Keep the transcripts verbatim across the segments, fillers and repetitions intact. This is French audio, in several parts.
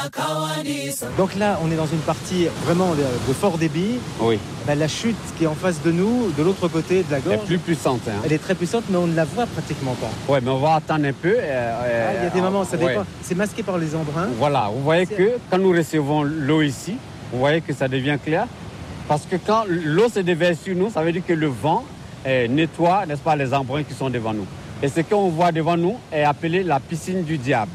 Donc là, on est dans une partie vraiment de, de fort débit. Oui. Ben, la chute qui est en face de nous, de l'autre côté de la gorge, elle est plus puissante. Hein. Elle est très puissante, mais on ne la voit pratiquement pas. Oui, mais on va attendre un peu. Euh, ah, il y a des moments, ça dépend. Ouais. C'est masqué par les embruns. Voilà, vous voyez que quand nous recevons l'eau ici, vous voyez que ça devient clair. Parce que quand l'eau se déverse sur nous, ça veut dire que le vent eh, nettoie, n'est-ce pas, les embruns qui sont devant nous. Et ce qu'on voit devant nous est appelé la piscine du diable,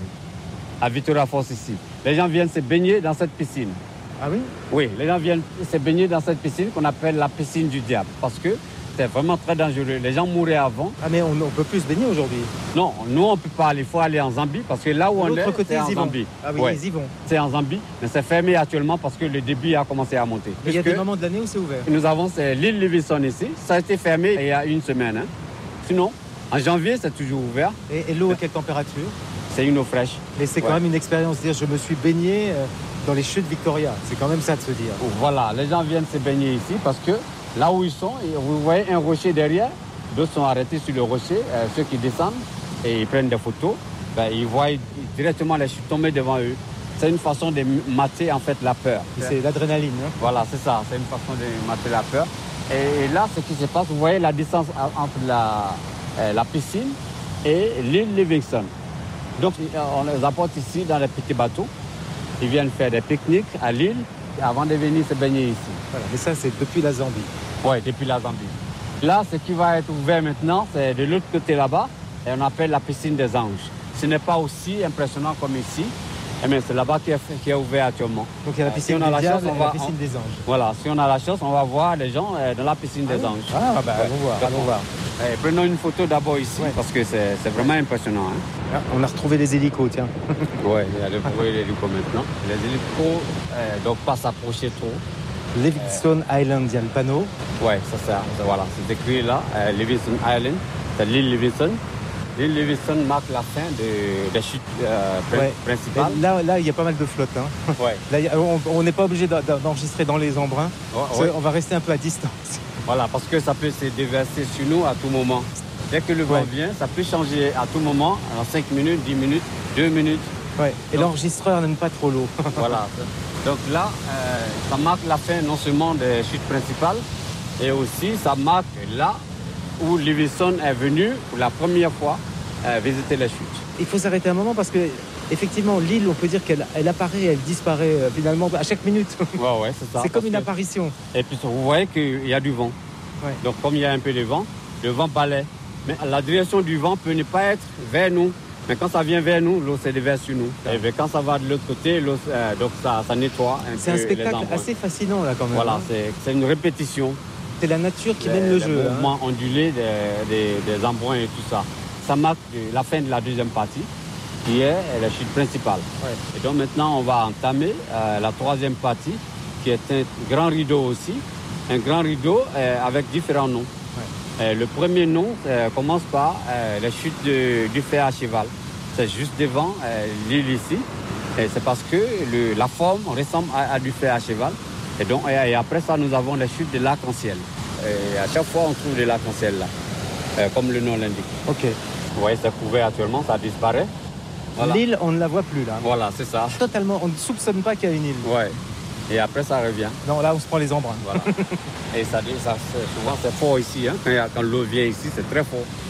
à Victoria Falls ici. Les gens viennent se baigner dans cette piscine. Ah oui? Oui, les gens viennent se baigner dans cette piscine qu'on appelle la piscine du diable. Parce que c'est vraiment très dangereux. Les gens mouraient avant. Ah mais on ne peut plus se baigner aujourd'hui? Non, nous on ne peut pas aller. Il faut aller en Zambie parce que là où on est, c'est en Zambie. Ah oui, ouais. ils y vont. C'est en Zambie, mais c'est fermé actuellement parce que le débit a commencé à monter. Il y a des moments de l'année où c'est ouvert? Nous avons l'île Livingston ici. Ça a été fermé il y a une semaine. Hein. Sinon, en janvier, c'est toujours ouvert. Et, et l'eau à quelle température? C'est une eau fraîche. Mais c'est quand ouais. même une expérience de dire je me suis baigné dans les chutes Victoria. C'est quand même ça de se dire. Voilà, les gens viennent se baigner ici parce que là où ils sont, vous voyez un rocher derrière, d'autres sont arrêtés sur le rocher, euh, ceux qui descendent et ils prennent des photos, ben, ils voient directement les chutes tomber devant eux. C'est une façon de mater en fait la peur. C'est l'adrénaline. Hein? Voilà, c'est ça, c'est une façon de mater la peur. Et, et là, ce qui se passe, vous voyez la distance entre la, euh, la piscine et l'île Livingston. Donc on les apporte ici dans les petits bateaux. Ils viennent faire des pique-niques à l'île avant de venir se baigner ici. Voilà, mais ça, c'est depuis la Zambie. Oui, depuis la Zambie. Là, ce qui va être ouvert maintenant, c'est de l'autre côté là-bas, et on appelle la piscine des anges. Ce n'est pas aussi impressionnant comme ici, mais c'est là-bas qui est, qui est ouvert actuellement. Donc il y a la piscine si on a du la chance, diable on et va, la piscine on, des anges. Voilà, si on a la chance, on va voir les gens dans la piscine ah des oui. anges. Ah, bah, ouais. allons voir, allons voir. Et prenons une photo d'abord ici, ouais. parce que c'est vraiment impressionnant. Hein. Ah, on a retrouvé les hélicos, tiens. Oui, il y a retrouvé les hélicos maintenant. Les hélicos ne euh, doivent pas s'approcher trop. Livingston euh, Island, il y a le panneau. Oui, ça c'est voilà, c'est écrit là, euh, Livingston Island, c'est l'île Livingston. L'île Livingston marque la fin de la chute euh, ouais. principale. Et là, là, il y a pas mal de flotte. Hein. Ouais. Là, a, on n'est pas obligé d'enregistrer dans les embruns. Ouais, ouais. On va rester un peu à distance. Voilà, parce que ça peut se déverser sur nous à tout moment. Dès que le vent ouais. vient, ça peut changer à tout moment, en cinq minutes, dix minutes, deux minutes. Ouais. Et l'enregistreur n'aime pas trop l'eau. Voilà. Donc là, euh, ça marque la fin non seulement des chutes principales, et aussi ça marque là où Livingston est venu pour la première fois euh, visiter les chutes. Il faut s'arrêter un moment parce que effectivement, l'île, on peut dire qu'elle elle apparaît, elle disparaît euh, finalement à chaque minute. Ouais, ouais, c'est ça. C'est comme une que... apparition. Et puis vous voyez qu'il y a du vent. Ouais. Donc comme il y a un peu de vent, le vent balaie. Mais la direction du vent peut ne pas être vers nous. Mais quand ça vient vers nous, l'eau se déverse sur nous. Et bien, quand ça va de l'autre côté, l'eau, euh, donc ça, ça nettoie un peu. C'est un spectacle assez fascinant là quand même. Voilà, hein. c'est une répétition. C'est la nature qui les, mène le les jeu. Les mouvements hein. ondulés des, des, des embruns et tout ça. Ça marque la fin de la deuxième partie, qui est la chute principale. Ouais. Et donc maintenant, on va entamer euh, la troisième partie, qui est un grand rideau aussi. Un grand rideau euh, avec différents noms. Ouais. Euh, le premier nom euh, commence par euh, la chute de, du fer à cheval. C'est juste devant euh, l'île ici. C'est parce que le, la forme ressemble à, à du fer à cheval. Et, donc, et, et après ça, nous avons la chute de l'arc-en-ciel. Et à chaque fois, on trouve de l'arc-en-ciel là, euh, comme le nom l'indique. Ok. Vous voyez, c'est couvert actuellement, ça disparaît. Voilà. L'île, on ne la voit plus là. Voilà, c'est ça. Totalement, on ne soupçonne pas qu'il y a une île. Ouais. Et après, ça revient. Non, là, on se prend les embruns. Voilà. Et ça, ça souvent, c'est fort ici. Hein. Quand, quand l'eau vient ici, c'est très fort.